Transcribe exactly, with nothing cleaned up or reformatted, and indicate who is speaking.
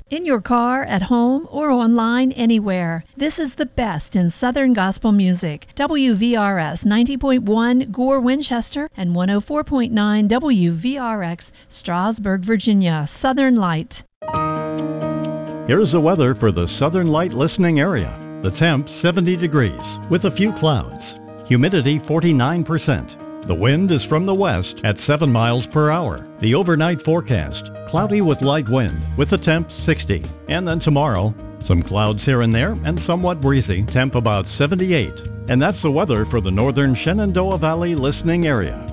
Speaker 1: In your car, at home, or online, anywhere. This is the best in Southern gospel music. W V R S ninety point one Gore, Winchester, and one oh four point nine W V R X Strasburg, Virginia. Southern Light.
Speaker 2: Here's the weather for the Southern Light listening area. The temp seventy degrees with a few clouds. Humidity forty-nine percent. The wind is from the west at seven miles per hour. The overnight forecast, cloudy with light wind with a temp sixty. And then tomorrow, some clouds here and there and somewhat breezy, temp about seventy-eight. And that's the weather for the northern Shenandoah Valley listening area.